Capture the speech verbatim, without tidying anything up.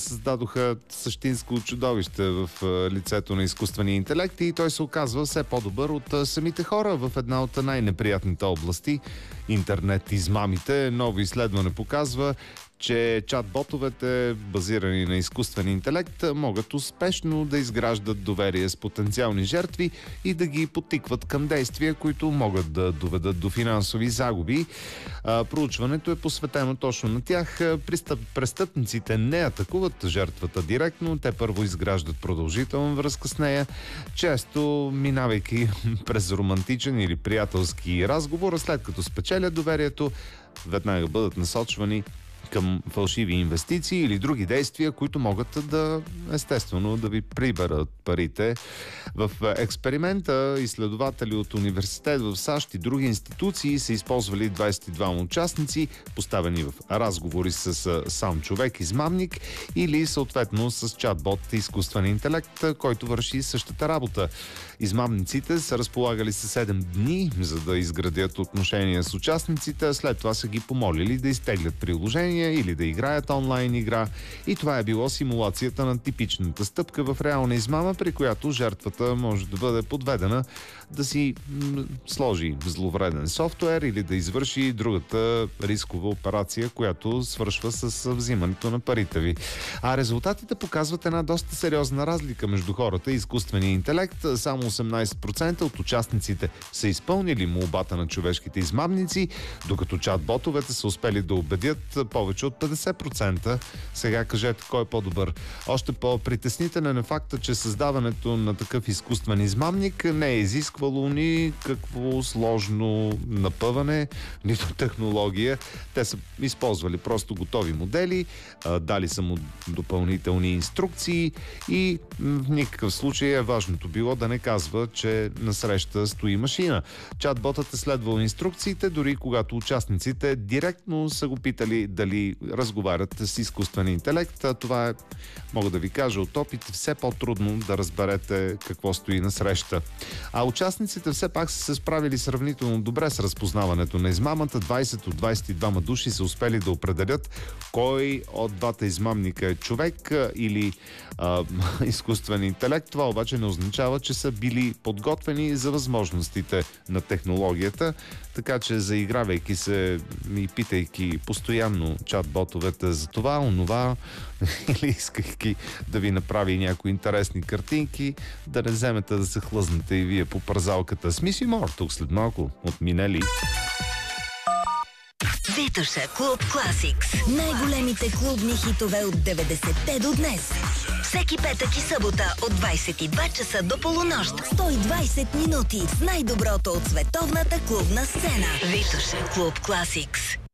създадоха същинско чудовище в лицето на изкуствения интелект и той се оказва все по-добър от самите хора в една от най-неприятните области – интернет измамите. Ново изследване показва, че чат-ботовете, базирани на изкуствен интелект, могат успешно да изграждат доверие с потенциални жертви и да ги подтикват към действия, които могат да доведат до финансови загуби. А, проучването е посветено точно на тях. Престъп, престъпниците не атакуват жертвата директно, те първо изграждат продължителна връзка с нея, често минавайки през романтичен или приятелски разговор, а след като спечелят доверието, веднага бъдат насочвани към фалшиви инвестиции или други действия, които могат да, естествено, да ви приберат парите. В експеримента изследователи от университет в САЩ и други институции са използвали двадесет и двама участници, поставени в разговори с сам човек-измамник или съответно с чат-бот изкуствен интелект, който върши същата работа. Измамниците са разполагали със седем дни, за да изградят отношения с участниците, а след това са ги помолили да изтеглят приложение или да играят онлайн игра. И това е било симулацията на типичната стъпка в реална измама, при която жертвата може да бъде подведена да си м- сложи зловреден софтуер или да извърши другата рискова операция, която свършва с взимането на парите ви. А резултатите показват една доста сериозна разлика между хората и изкуствения интелект. Само осемнадесет процента от участниците са изпълнили молбата на човешките измамници, докато чат-ботовете са успели да убедят повече от петдесет процента. Сега кажете кой е по-добър. Още по-притеснителен е факта, че създаването на такъв изкуствен измамник не е изисквало ни какво сложно напъване, нито технология. Те са използвали просто готови модели, дали са му допълнителни инструкции и в никакъв случай е важното било да не казва, че насреща стои машина. Чат-ботът е следвал инструкциите, дори когато участниците директно са го питали дали разговарят с изкуствен интелект. Това е, мога да ви кажа от опит, все по-трудно да разберете какво стои насреща. А участниците все пак са се справили сравнително добре с разпознаването на измамата. двадесет от двадесет и двама души са успели да определят кой от двата измамника е човек или а, изкуствен интелект. Това обаче не означава, че са били подготвени за възможностите на технологията, така че заигравайки се и питайки постоянно чат-ботовете за това, онова, или искайки да ви направи някои интересни картинки, да не вземете да се хлъзнете и вие по парзалката. С Миси Мор, тук след малко от Минели. Витоша Клуб Класикс. Най-големите клубни хитове от деветдесетте до днес. Всеки петък и събота от двадесет и два часа до полунощ. сто и двадесет минути с най-доброто от световната клубна сцена. Витоша Клуб Класикс.